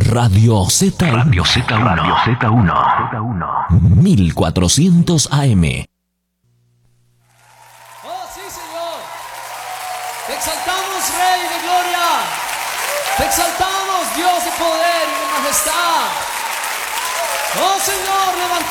Radio Z1. Radio Z1. Radio Z1. 1400 AM. Oh, sí, Señor. Te exaltamos, Rey de gloria. Te exaltamos, Dios de poder y de majestad. Oh, Señor, levanta.